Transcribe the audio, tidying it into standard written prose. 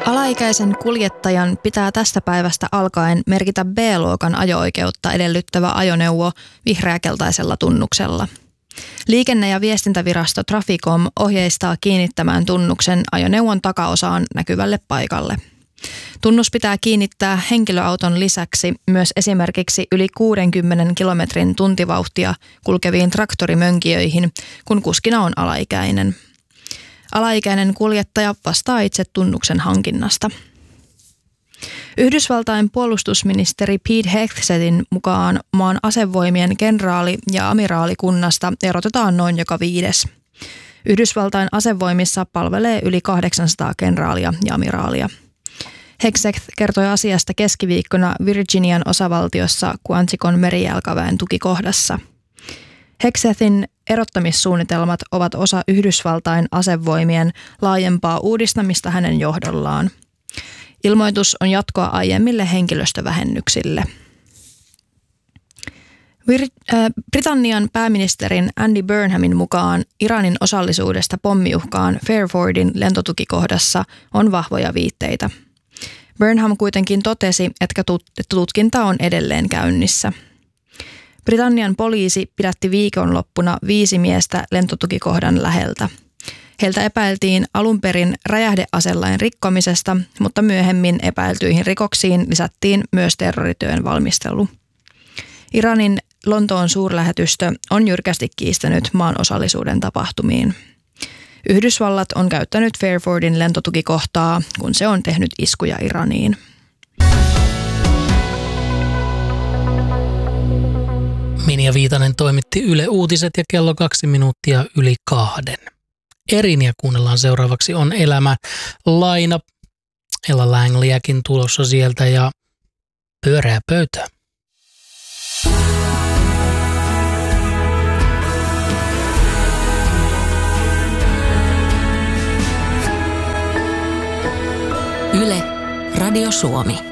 Alaikäisen kuljettajan pitää tästä päivästä alkaen merkitä B-luokan ajo-oikeutta edellyttävä ajoneuvo vihreäkeltaisella tunnuksella. Liikenne- ja viestintävirasto Traficom ohjeistaa kiinnittämään tunnuksen ajoneuvon takaosaan näkyvälle paikalle. Tunnus pitää kiinnittää henkilöauton lisäksi myös esimerkiksi yli 60 kilometrin tuntivauhtia kulkeviin traktorimönkijöihin, kun kuskina on alaikäinen. Alaikäinen kuljettaja vastaa itse tunnuksen hankinnasta. Yhdysvaltain puolustusministeri Pete Hegsethtin mukaan maan asevoimien kenraali- ja amiraalikunnasta erotetaan noin joka 5. Yhdysvaltain asevoimissa palvelee yli 800 kenraalia ja amiraalia. Hegseth kertoi asiasta keskiviikkona Virginian osavaltiossa Quanticon merijalkaväen tukikohdassa. Hegsethin erottamissuunnitelmat ovat osa Yhdysvaltain asevoimien laajempaa uudistamista hänen johdollaan. Ilmoitus on jatkoa aiemmille henkilöstövähennyksille. Britannian pääministerin Andy Burnhamin mukaan Iranin osallisuudesta pommiuhkaan Fairfordin lentotukikohdassa on vahvoja viitteitä. Burnham kuitenkin totesi, että tutkinta on edelleen käynnissä. Britannian poliisi pidätti viikonloppuna 5 miestä lentotukikohdan läheltä. Heiltä epäiltiin alun perin räjähdeaselain rikkomisesta, mutta myöhemmin epäiltyihin rikoksiin lisättiin myös terrorityön valmistelu. Iranin Lontoon suurlähetystö on jyrkästi kiistänyt maan osallisuuden tapahtumiin. Yhdysvallat on käyttänyt Fairfordin lentotukikohtaa, kun se on tehnyt iskuja Iraniin. Minja Viitanen toimitti Yle Uutiset ja kello 2 minuuttia yli 2. Erinia kuunnellaan seuraavaksi On elämä laina. Ella Langleyäkin tulossa sieltä ja Pyöreä pöytä. Yle, Radio Suomi.